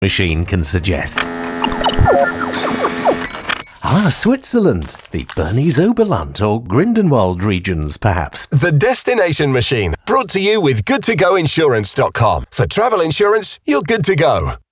machine can suggest. Switzerland. The Bernese Oberland or Grindelwald regions, perhaps. The Destination Machine, brought to you with GoodToGoInsurance.com. For travel insurance, you're good to go.